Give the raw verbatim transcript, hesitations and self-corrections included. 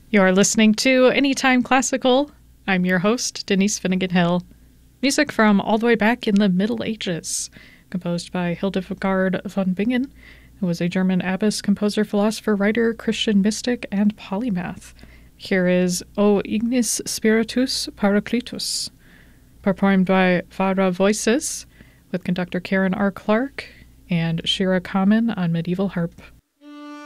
You're listening to Anytime Classical. I'm your host, Denise Finnegan Hill. Music from all the way back in the Middle Ages, composed by Hildegard von Bingen, who was a German abbess, composer, philosopher, writer, Christian mystic, and polymath. Here is O Ignis Spiritus Paracletus, performed by Vara Voices, with conductor Karen R. Clark and Shira Kamen on medieval harp.